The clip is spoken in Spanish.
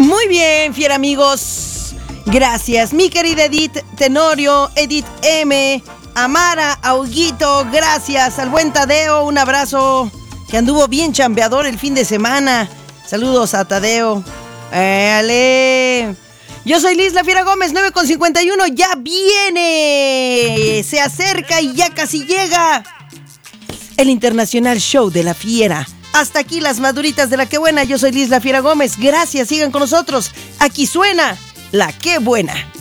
Muy bien, fiera amigos. Gracias, mi querida Edith Tenorio, Edith M, Amara, Auguito, gracias al buen Tadeo, un abrazo, que anduvo bien chambeador el fin de semana. Saludos a Tadeo. ¡Ale! Yo soy Liz La Fiera Gómez, 9:51, ya viene, se acerca y ya casi llega el Internacional Show de la Fiera. Hasta aquí las maduritas de la Qué Buena. Yo soy Liz La Fiera Gómez, gracias, sigan con nosotros. Aquí suena la Qué Buena.